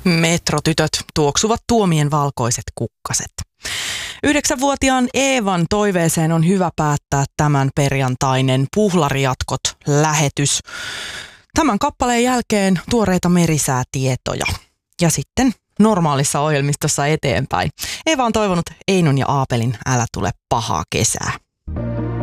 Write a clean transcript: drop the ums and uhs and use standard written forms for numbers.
Metrotytöt tuoksuvat tuomien valkoiset kukkaset. 9-vuotiaan Eevan toiveeseen on hyvä päättää tämän perjantainen Puhlarijatkot-lähetys. Tämän kappaleen jälkeen tuoreita merisäätietoja ja sitten normaalissa ohjelmistossa eteenpäin. Eeva on toivonut Einun ja Aapelin Älä tule pahaa kesää.